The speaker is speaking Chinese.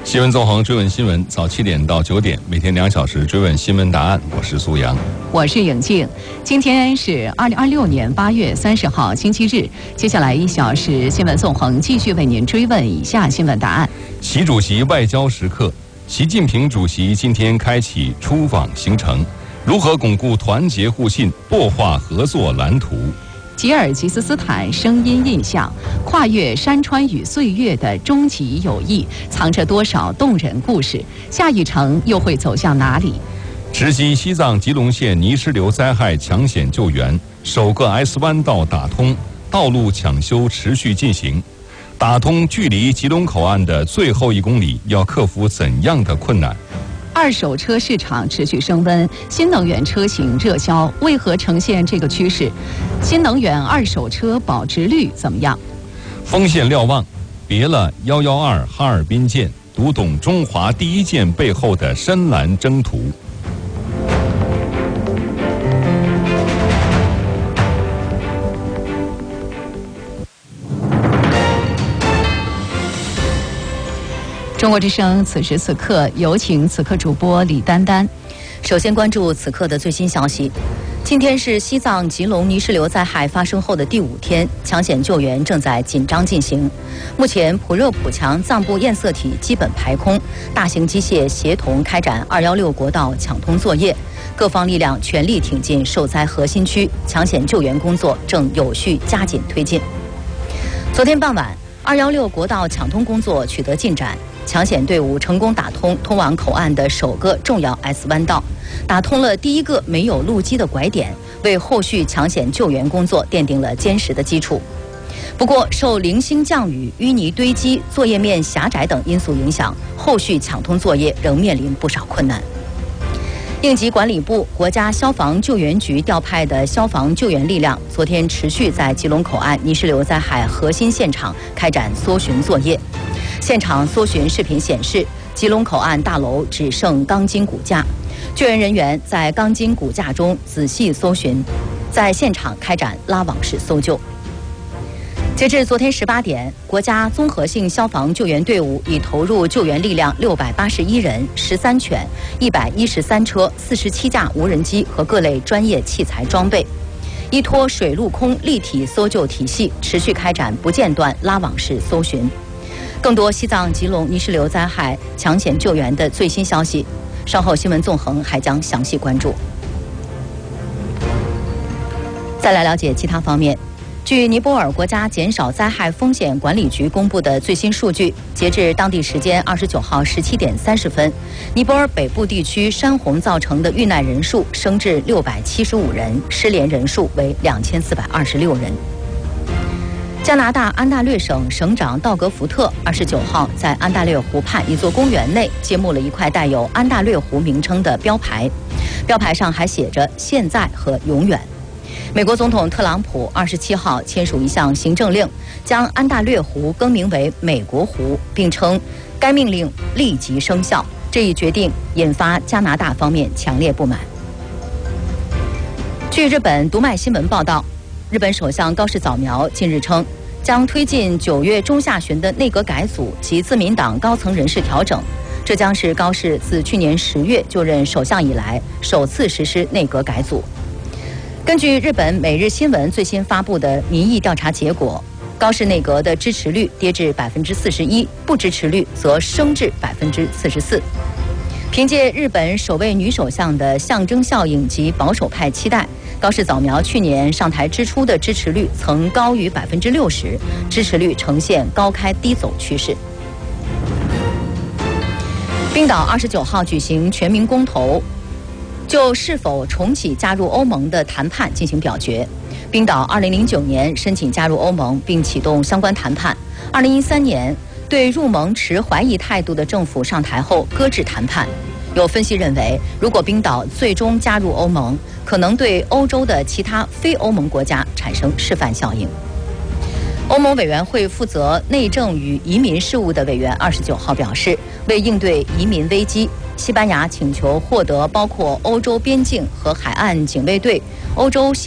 新闻纵横追问新闻，早7点到9点，每天2小时追问新闻答案。我是苏阳， 我是颖静。今天是2026年8月30号，星期日。接下来1小时新闻纵横继续为您追问以下新闻答案。 习主席外交时刻，习近平主席今天开启出访行程，如何巩固团结互信，擘画合作蓝图？ 吉尔吉斯斯坦声音印象，跨越山川与岁月的终极友谊，藏着多少动人故事？下一程又会走向哪里？ 直击西藏吉隆县泥石流灾害抢险救援，首个 S 弯道打通，道路抢修持续进行。打通距离吉隆口岸的最后1公里，要克服怎样的困难？ 二手车市场持续升温，新能源车型热销，为何呈现这个趋势？新能源二手车保值率怎么样？ 锋线瞭望，别了112哈尔滨舰，读懂中华第一舰背后的深蓝征途。 中国之声此时此刻，有请此刻主播李丹丹。 首先关注此刻的最新消息。今天是西藏吉隆泥石流灾害发生后的第5天，抢险救援正在紧张进行。目前普热普强藏布堰塞体基本排空，大型机械协同开展216国道抢通作业，各方力量全力挺进受灾核心区，抢险救援工作正有序加紧推进。昨天傍晚，216国道抢通工作取得进展。抢险队伍成功打通通往口岸的首个重要 S 弯道，打通了第1个没有路基的拐点，为后续抢险救援工作奠定了坚实的基础。不过，受零星降雨、淤泥堆积、作业面狭窄等因素影响，后续抢通作业仍面临不少困难。应急管理部、国家消防救援局调派的消防救援力量，昨天持续在吉隆口岸泥石流灾害核心现场开展搜寻作业。现场搜寻视频显示，吉隆口岸大楼只剩钢筋骨架，救援人员在钢筋骨架中仔细搜寻，在现场开展拉网式搜救。截至昨天18点，国家综合性消防救援队伍已投入救援力量681人、13犬、113车、47架无人机和各类专业器材装备，依托水陆空立体搜救体系，持续开展不间断拉网式搜寻。更多西藏吉隆泥石流灾害抢险救援的最新消息，稍后新闻纵横还将详细关注。再来了解其他方面。据尼泊尔国家减少灾害风险管理局公布的最新数据，截至当地时间29号17点30分，尼泊尔北部地区山洪造成的遇难人数升至675人，失联人数为2426人。加拿大安大略省省长道格福特29号在安大略湖畔一座公园内揭幕了一块带有安大略湖名称的标牌，标牌上还写着“现在”和“永远”。美国总统特朗普27号签署一项行政令，将安大略湖更名为美国湖，并称该命令立即生效。这一决定引发加拿大方面强烈不满。据日本读卖新闻报道，日本首相高市早苗近日称，将推进9月中下旬的内阁改组及自民党高层人事调整，这将是高市自去年10月就任首相以来首次实施内阁改组。根据日本每日新闻最新发布的民意调查结果，高市内阁的支持率跌至41%，不支持率则升至44%。凭借日本首位女首相的象征效应及保守派期待，高市早苗去年上台之初的支持率曾高于60%，支持率呈现高开低走趋势。冰岛29号举行全民公投，就是否重启加入欧盟的谈判进行表决。冰岛2009年申请加入欧盟并启动相关谈判，2013年对入盟持怀疑态度的政府上台后搁置谈判。有分析认为，如果冰岛最终加入欧盟，可能对欧洲的其他非欧盟国家产生示范效应。欧盟委员会负责内政与移民事务的委员29号表示，为应对移民危机，西班牙请求获得包括欧洲边境和海岸警卫队、欧洲